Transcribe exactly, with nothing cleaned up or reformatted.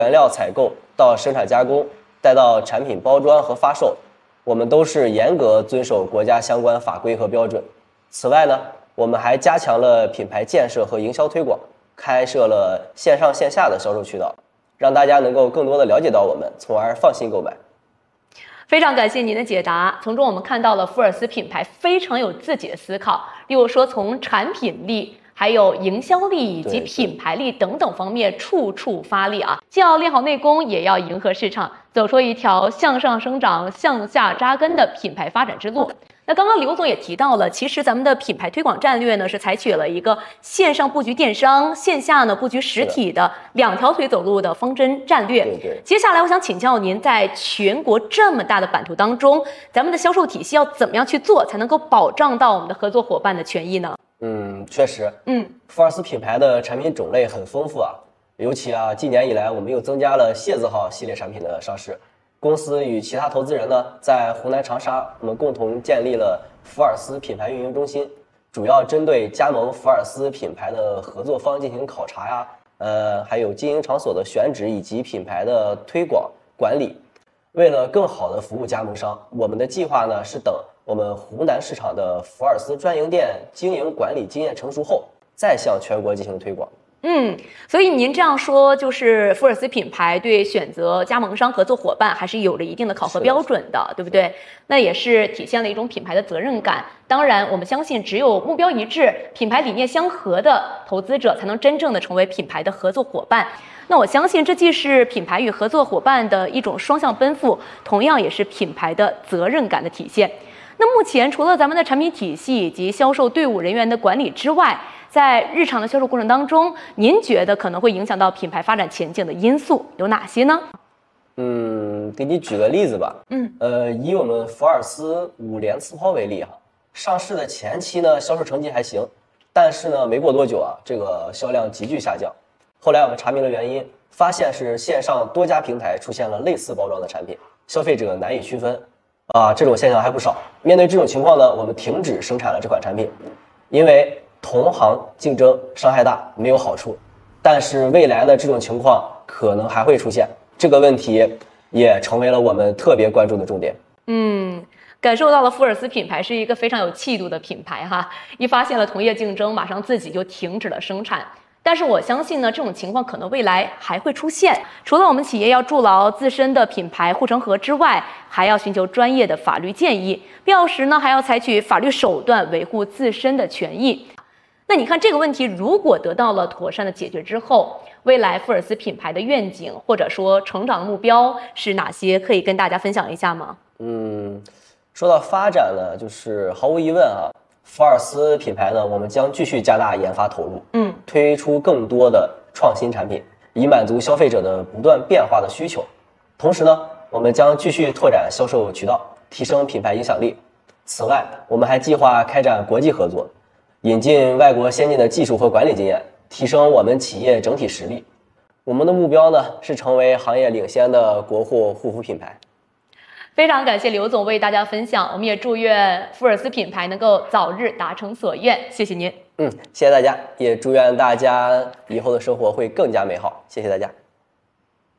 原料采购到生产加工，再到产品包装和发售，我们都是严格遵守国家相关法规和标准。此外呢，我们还加强了品牌建设和营销推广，开设了线上线下的销售渠道，让大家能够更多的了解到我们，从而放心购买。 非常感谢您的解答，从中我们看到了福尔斯品牌非常有自己的思考，例如说从产品力、还有营销力以及品牌力等等方面处处发力啊，既要练好内功，也要迎合市场，走出一条向上生长、向下扎根的品牌发展之路。那刚刚刘总也提到了，其实咱们的品牌推广战略呢是采取了一个线上布局电商，线下呢布局实体的两条腿走路的方针战略。 对对。 接下来我想请教您，在全国这么大的版图当中，咱们的销售体系要怎么样去做，才能够保障到我们的合作伙伴的权益呢？ 嗯，确实， 嗯， 福尔斯品牌的产品种类很丰富啊，尤其啊，近年以来我们又增加了蝎子号系列产品的上市。公司与其他投资人呢，在湖南长沙，我们共同建立了福尔斯品牌运营中心，主要针对加盟福尔斯品牌的合作方进行考察呀，呃，还有经营场所的选址以及品牌的推广管理。为了更好的服务加盟商，我们的计划呢是等我们湖南市场的福尔斯专营店经营管理经验成熟后，再向全国进行推广。 嗯，所以您这样说，就是福尔斯品牌对选择加盟商合作伙伴还是有着一定的考核标准的，的对不对？那也是体现了一种品牌的责任感。当然，我们相信只有目标一致、品牌理念相合的投资者，才能真正的成为品牌的合作伙伴。那我相信，这既是品牌与合作伙伴的一种双向奔赴，同样也是品牌的责任感的体现。那目前除了咱们的产品体系以及销售队伍人员的管理之外，在日常的销售过程当中，您觉得可能会影响到品牌发展前景的因素有哪些呢？ 嗯，给你举个例子吧。 嗯， 呃，以我们福尔斯五联刺抛为例哈，上市的前期呢，销售成绩还行，但是呢，没过多久啊，这个销量急剧下降。后来我们查明了原因，发现是线上多家平台出现了类似包装的产品，消费者难以区分。啊，这种现象还不少。面对这种情况呢，我们停止生产了这款产品，因为同行竞争伤害大，没有好处。但是未来的这种情况可能还会出现，这个问题也成为了我们特别关注的重点。 嗯，感受到了福尔斯品牌是一个非常有气度的品牌哈，一发现了同业竞争，马上自己就停止了生产。但是我相信呢，这种情况可能未来还会出现。除了我们企业要筑牢自身的品牌护城河之外，还要寻求专业的法律建议，必要时呢，还要采取法律手段维护自身的权益。那你看这个问题，如果得到了妥善的解决之后，未来福尔斯品牌的愿景或者说成长的目标是哪些？可以跟大家分享一下吗？ 嗯，说到发展呢，就是毫无疑问啊。福尔斯品牌呢，我们将继续加大研发投入， 嗯， 推出更多的创新产品，以满足消费者的不断变化的需求。同时呢，我们将继续拓展销售渠道，提升品牌影响力。此外，我们还计划开展国际合作，引进外国先进的技术和管理经验，提升我们企业整体实力。我们的目标呢，是成为行业领先的国货护肤品牌。 非常感谢刘总为大家分享，我们也祝愿福尔斯品牌能够早日达成所愿。谢谢您。 嗯，谢谢大家，也祝愿大家以后的生活会更加美好。谢谢大家。